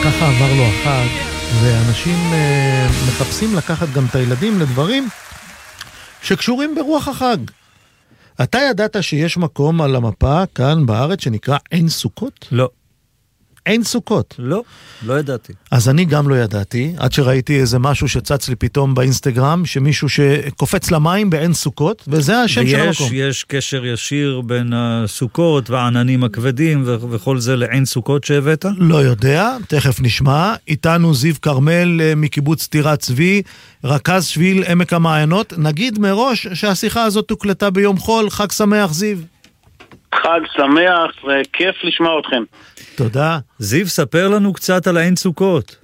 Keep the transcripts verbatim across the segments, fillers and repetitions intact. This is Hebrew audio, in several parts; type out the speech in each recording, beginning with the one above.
ככה עבר לו החג, ואנשים אה, מחפשים לקחת גם את הילדים לדברים שקשורים ברוח החג. אתה ידעת שיש מקום על המפה כאן בארץ שנקרא עין סוכות? לא. עין סוכות? לא, לא ידעתי. אז אני גם לא ידעתי, עד שראיתי איזה משהו שצץ לי פתאום באינסטגרם, שמישהו שקופץ למים בעין סוכות, וזה השם של המקום. ויש קשר ישיר בין הסוכות והעננים הכבדים וכל זה לעין סוכות שהבאת? לא יודע, תכף נשמע. איתנו זיו קרמל מקיבוץ טירת צבי, רכז שביל עמק המעיינות. נגיד מראש שהשיחה הזאת תוקלטה ביום חול. חג שמח זיו. חג שמח, וכיף לשמוע אתכם. תודה. זיו, ספר לנו קצת על העין סוכות.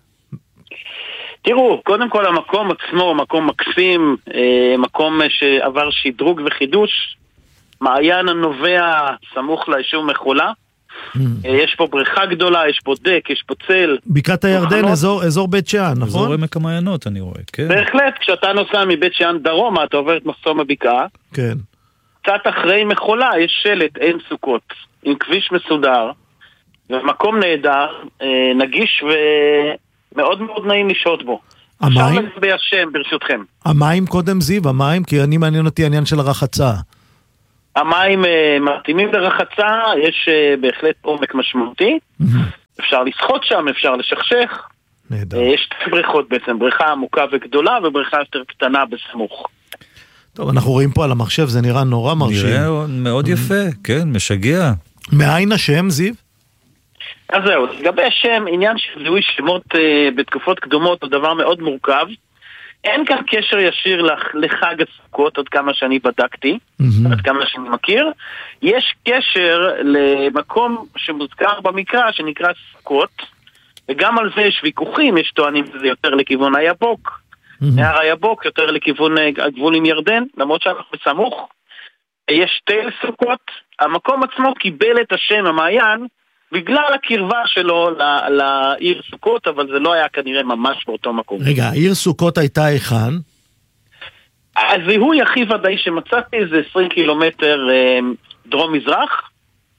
תראו, קודם כל המקום עצמו, מקום מקסים, מקום שעבר שדרוג וחידוש, מעיין הנובע סמוך ליישוב מחולה, יש פה בריכה גדולה, יש פה דק, יש פה צל. בקעת הירדן, אזור, אזור בית שאן, נכון? אזור עמק המעיינות, אני רואה, כן. בהחלט, כשאתה נוסע מבית שאן דרומה, אתה עובר את מחסום הבקעה. כן. קצת אחרי מחולה יש שלט עין סוכות, עם כביש מסודר, ומקום נהדר, נגיש ומאוד מאוד נעים לשהות בו. המים? עכשיו לגבי השם, ברשותכם. המים קודם זיו, המים, כי אני מעניין אותי העניין של הרחצה. המים מתאימים לרחצה, יש בהחלט עומק משמעותי, אפשר לשחות שם, אפשר לשכשך. נהדר. יש שתי בריכות בעצם, בריכה עמוקה וגדולה ובריכה יותר קטנה בסמוך. טוב, אנחנו רואים פה על המחשב, זה נראה נורא מרשים. נראה מאוד יפה, כן, משגע. מאין השם, זיו? אז זהו, לגבי השם, עניין של זיהוי שמות אה, בתקופות קדומות הוא דבר מאוד מורכב. אין כאן קשר ישיר לח, לחג הסוכות, עד כמה שאני בדקתי, mm-hmm. עד כמה שאני מכיר. יש קשר למקום שמוזכר במקרא שנקרא סוכות, וגם על זה יש ויכוחים, יש טוענים שזה יותר לכיוון היבוק. נהר היבוק יותר לכיוון הגבול עם ירדן, למרות שאנחנו בסמוך. יש תל סוכות, המקום עצמו קיבל את השם המעיין בגלל הקרבה שלו לעיר סוכות, אבל זה לא היה כנראה ממש באותו מקום. רגע, העיר סוכות הייתה היכן? הזיהוי הכי ודאי שמצאתי זה עשרים קילומטר דרום מזרח,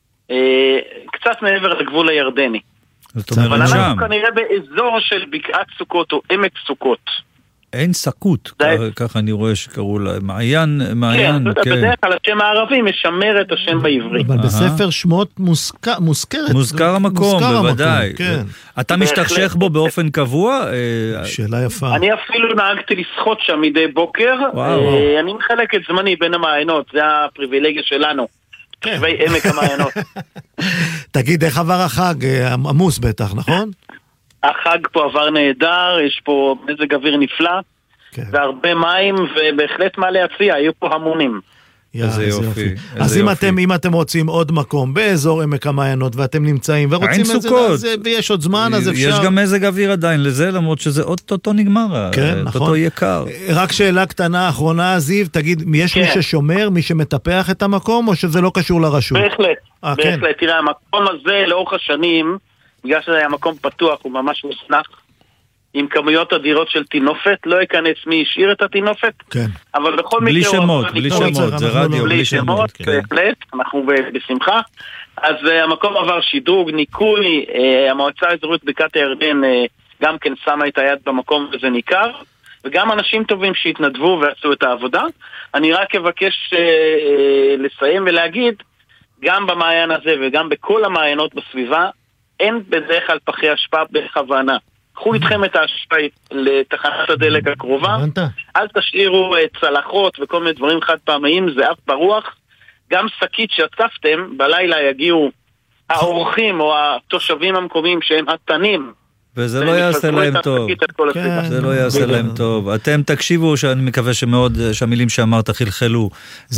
קצת מעבר לגבול הירדני. אבל אנחנו כנראה באזור של בקעת סוכות או עמק סוכות. עין סוכות, ככה אני רואה שקראו לה, מעיין, מעיין, כן. בדרך כלל השם הערבי משמר את השם בעברי. אבל בספר שמות מוזכרת. מוזכר המקום, בוודאי. אתה משתכשך בו באופן קבוע? שאלה יפה. אני אפילו נהגתי לשחות שם מדי בוקר, אני מחלק את זמני בין המעיינות, זה הפריבילגיה שלנו. תושבי עמק המעיינות. תגיד, איך עבר החג? עמוס בטח, נכון? החג פה עבר נהדר, יש פה מזג אוויר נפלא, כן. והרבה מים, ובהחלט מה להציע, היו פה המונים. איזה יופי. אז אם אתם, אם אתם רוצים עוד מקום באזור עמק המעיינות, ואתם נמצאים ורוצים את זה, ויש עוד זמן, אז אפשר... יש גם מזג אוויר עדיין לזה, למרות שזה אוטוטו נגמר, אוטוטו יקר. רק שאלה קטנה אחרונה, זיו, תגיד, יש מי ששומר, מי שמטפח את המקום, או שזה לא קשור לרשות? בהחלט, בהחלט. תראה, המקום הזה לאורך השנים, בגלל שזה היה מקום פתוח, הוא ממש מוסנח, עם כמויות אדירות של תינופת, לא יכנס מי השאיר את התינופת, כן. אבל בכל בלי מקרה... שמות, בלי שמות, זה רדיו, בלי שמות, בהחלט, אנחנו בשמחה. אז המקום עבר שדרוג, ניקוי, המועצה האזורית בקעת הירדן גם כן שמה את היד במקום וזה ניכר, וגם אנשים טובים שהתנדבו ועשו את העבודה. אני רק אבקש לסיים ולהגיד, גם במעיין הזה וגם בכל המעיינות בסביבה, אין בדרך כלל פחי השפעה בכוונה. קחו איתכם את ההשפעה לתחנת הדלק הקרובה, אל תשאירו צלחות וכל מיני דברים חד פעמיים, זה אף ברוח. גם שקית שאספתם, בלילה יגיעו האורחים או התושבים המקומיים שהם התנים, וזה לא יעשה להם טוב. זה לא יעשה להם טוב. אתם תקשיבו, שאני מקווה שמאוד שהמילים שאמרת חלחלו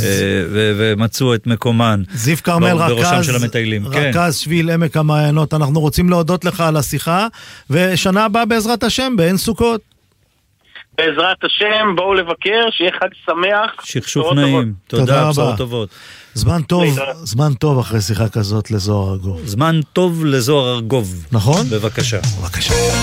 ומצאו את מקומן. זיו קרמל, רכז שביל עמק המעיינות. אנחנו רוצים להודות לך על השיחה, ושנה הבאה בעזרת השם, בעין סוכות. בעזרת השם, בואו לבקר, שיהיה חג שמח. שכשוך נעים. תודה, בשורות טובות. זמן טוב, זמן טוב אחרי שיחה כזאת לזוהר ארגוב. זמן טוב לזוהר ארגוב. נכון? בבקשה. בבקשה.